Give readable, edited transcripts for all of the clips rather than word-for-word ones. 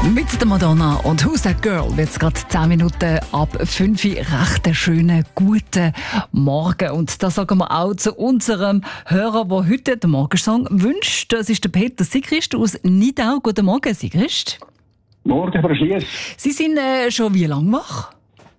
Mit der Madonna und Who's That Girl wird es gerade 10 Minuten ab 5 Uhr. Recht einen schönen, guten Morgen. Und das sagen wir auch zu unserem Hörer, der heute den Morgensong wünscht. Das ist der Peter Sigrist aus Nidau. Guten Morgen, Sigrist. Morgen, Frau Schiess. Sie sind schon wie lange wach?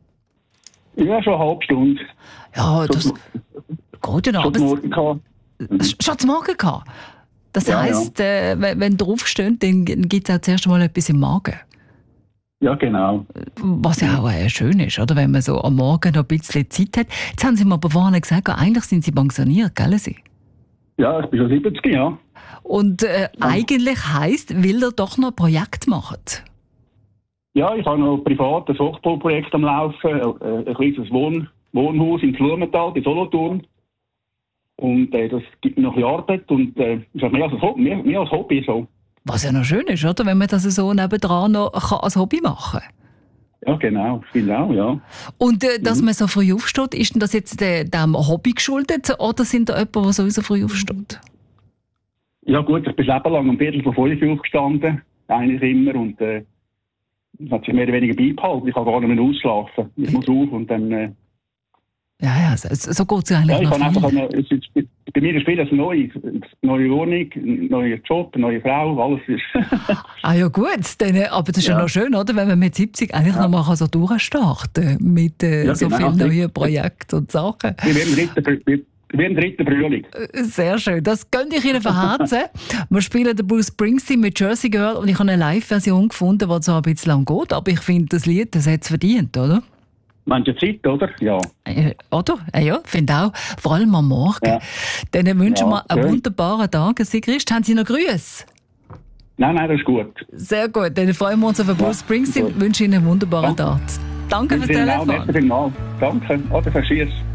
Ja, schon eine halbe Stunde. Ja, das geht ja noch. Schon morgen gehabt. Schon zum Morgen gehabt? Das Ja, heisst, wenn du aufstehst, dann gibt es auch zuerst mal etwas im Magen. Ja, genau. Was ja auch schön ist, oder? Wenn man so am Morgen noch ein bisschen Zeit hat. Jetzt haben Sie mir aber vorhin gesagt, eigentlich sind Sie pensioniert, gell? Sie? Ja, ich bin schon 70, ja. Und eigentlich heisst, will er doch noch ein Projekt machen? Ja, ich habe noch privat ein Hochbauprojekt am Laufen, ein kleines Wohnhaus in Blumenthal, bei Solothurn. Und das gibt mir noch ein bisschen Arbeit und ist auch mehr als Hobby so. Was ja noch schön ist, oder? Wenn man das so nebendran noch als Hobby machen kann. Ja, genau. Ich finde auch, ja. Und dass man so früh aufsteht, ist denn das jetzt dem Hobby geschuldet oder sind da jemand, der sowieso früh aufsteht? Ja gut, ich bin das Leben lang um 4:45 aufgestanden, eigentlich immer. Und das hat sich mehr oder weniger beibehalten. Ich kann gar nicht mehr ausschlafen. Ich muss auf und dann... Ja, so geht es eigentlich ja, ich noch kann viel. einfach bei mir ist vieles neu. Neue Wohnung, neuer Job, neue Frau, alles ist... Ah ja gut, aber das ist ja noch schön, oder? Wenn man mit 70 eigentlich noch mal so durchstarten kann mit so vielen neuen Projekten und Sachen. Wie ein dritter Frühling. Sehr schön, das gönne ich Ihnen von Herzen. Wir spielen den Bruce Springsteen mit Jersey Girl und ich habe eine Live-Version gefunden, die zwar ein bisschen lang geht, aber ich finde, das Lied, das hat es verdient, oder? Meinst du Zeit, oder? Ja. Oder? Ja, finde auch. Vor allem am Morgen. Ja. Dann wünschen wir einen schön. wunderbaren Tag. Sigrist, haben Sie noch Grüße? Nein, das ist gut. Sehr gut. Dann freuen wir uns auf Bruce Springsteen. gut. Wünsche Ihnen einen wunderbaren Tag. Danke fürs Telefon. Danke. Oder verschießt.